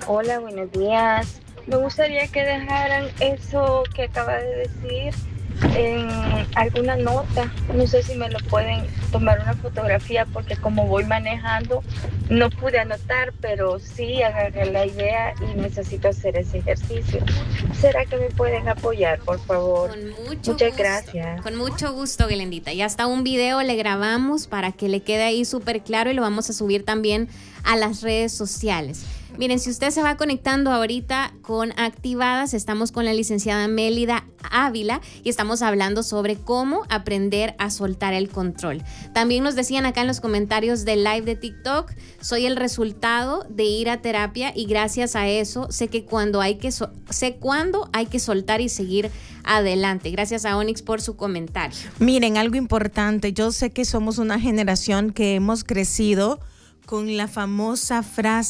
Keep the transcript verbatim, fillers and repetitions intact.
Hola, buenos días. Me gustaría que dejaran eso que acaba de decir en alguna nota. No sé si me lo pueden tomar una fotografía porque como voy manejando no pude anotar, pero sí agarré la idea y necesito hacer ese ejercicio. ¿Será que me pueden apoyar, por favor? Con mucho Muchas gusto, gracias. con mucho gusto, Glendita. Ya hasta un video le grabamos para que le quede ahí súper claro y lo vamos a subir también a las redes sociales. Miren, si usted se va conectando ahorita con Activadas, estamos con la licenciada Mélida Ávila y estamos hablando sobre cómo aprender a soltar el control. También nos decían acá en los comentarios del live de TikTok, soy el resultado de ir a terapia y gracias a eso sé que cuando hay que so- sé cuándo hay que soltar y seguir adelante. Gracias a Onyx por su comentario. Miren, algo importante, yo sé que somos una generación que hemos crecido con la famosa frase